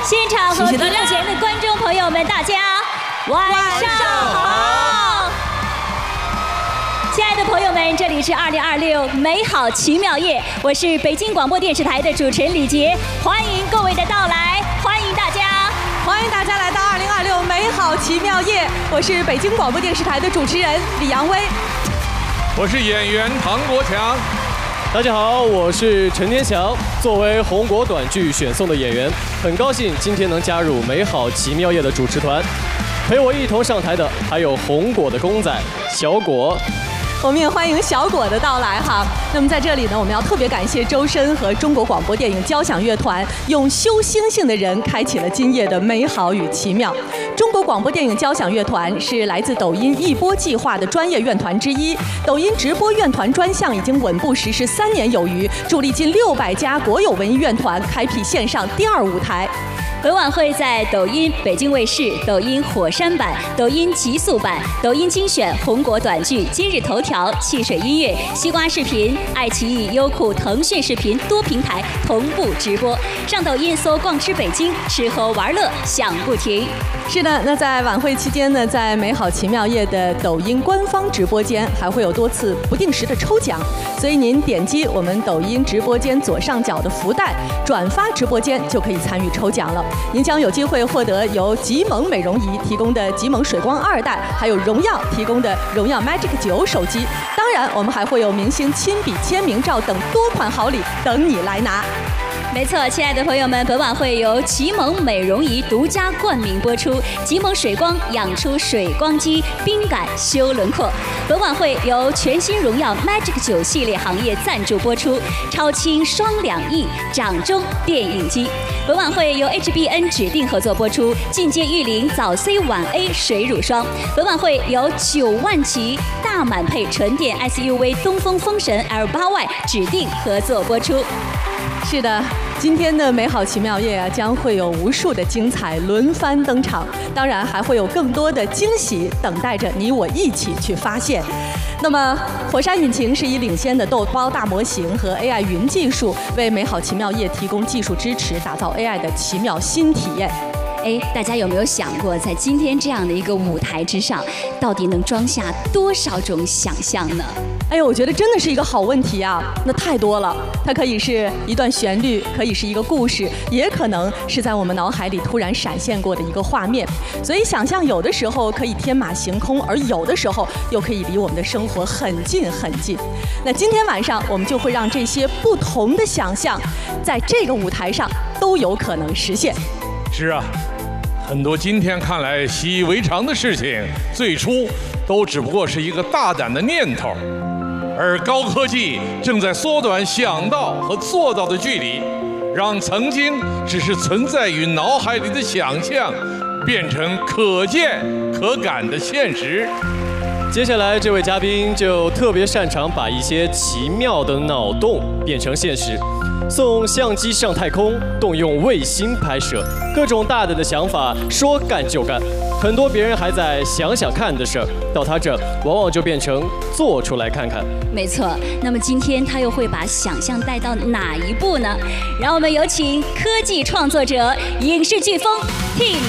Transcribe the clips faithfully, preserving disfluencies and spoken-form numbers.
现场和屏幕前的观众朋友们，大家晚上好！亲爱的朋友们，这里是二零二六美好奇妙夜，我是北京广播电视台的主持人李杰，欢迎各位的到来，欢迎大家， 欢迎大家来到二零二六美好奇妙夜，我是北京广播电视台的主持人李阳威， 我是演员唐国强。 大家好，我是陈天祥。作为红果短剧选送的演员，很高兴今天能加入美好奇妙夜的主持团。陪我一同上台的还有红果的公仔小果。 我们也欢迎小果的到来哈。那么在这里呢，我们要特别感谢周深和中国广播电影交响乐团，用修星星的人开启了今夜的美好与奇妙。中国广播电影交响乐团是来自抖音一播计划的专业院团之一，抖音直播院团专项已经稳步实施三年有余，助力近六百家国有文艺院团开辟线上第二舞台。 本晚会在抖音北京卫视、抖音火山版、抖音极速版、抖音精选、红果短剧、今日头条、汽水音乐、西瓜视频、爱奇艺、优酷、腾讯视频多平台同步直播。上抖音搜“逛吃北京”，吃喝玩乐享不停。 是的，那在晚会期间呢，在美好奇妙夜的抖音官方直播间还会有多次不定时的抽奖，所以您点击我们抖音直播间左上角的福袋，转发直播间就可以参与抽奖了。您将有机会获得由极萌美容仪提供的极萌水光二代，还有荣耀提供的荣耀 Magic 九手机。当然，我们还会有明星亲笔签名照等多款好礼等你来拿。 没错，亲爱的朋友们，本晚会由极萌美容仪独家冠名播出，极萌水光养出水光肌，冰感修轮廓。本晚会由全新荣耀 Magic 九系列行业赞助播出，超轻双两翼掌中电影机。本晚会由 H B N 指定合作播出，进阶玉林早 C 晚 A 水乳霜。本晚会由九万骑大满配纯电 S U V 东风风神 L 八 Y 指定合作播出。 是的，今天的美好奇妙夜啊，将会有无数的精彩轮番登场，当然还会有更多的惊喜等待着你我一起去发现。那么，火山引擎是以领先的豆包大模型和 A I 云技术，为美好奇妙夜提供技术支持，打造 A I 的奇妙新体验。 哎，大家有没有想过，在今天这样的一个舞台之上，到底能装下多少种想象呢？ 哎呦，我觉得真的是一个好问题啊！那太多了，它可以是一段旋律，可以是一个故事，也可能是在我们脑海里突然闪现过的一个画面。所以想象有的时候可以天马行空，而有的时候又可以离我们的生活很近很近。那今天晚上我们就会让这些不同的想象，在这个舞台上都有可能实现。 是啊，很多今天看来习以为常的事情，最初都只不过是一个大胆的念头。而高科技正在缩短想到和做到的距离，让曾经只是存在于脑海里的想象，变成可见可感的现实。 接下来这位嘉宾就特别擅长把一些奇妙的脑洞变成现实，送相机上太空，动用卫星拍摄，各种大胆的想法说干就干。很多别人还在想想看的事儿，到他这往往就变成做出来看看。 没错，那么今天他又会把想象带到哪一步呢？让我们有请科技创作者、影视飓风 Tim。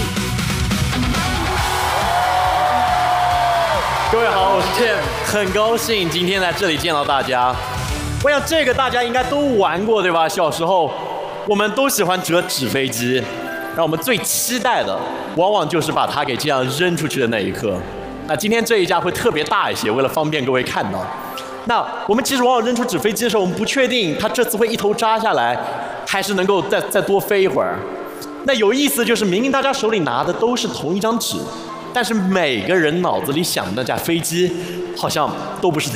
各位好，我是 Tim， 很高兴今天在这里见到大家。我想这个大家应该都玩过，对吧？小时候我们都喜欢折纸飞机，让我们最期待的往往就是把它给这样扔出去的那一刻。那今天这一架会特别大一些，为了方便各位看到。那我们其实往往扔出纸飞机的时候，我们不确定它这次会一头扎下来，还是能够再再多飞一会儿。那有意思就是明明大家手里拿的都是同一张纸，但是每个人脑子里想的那架飞机好像都不是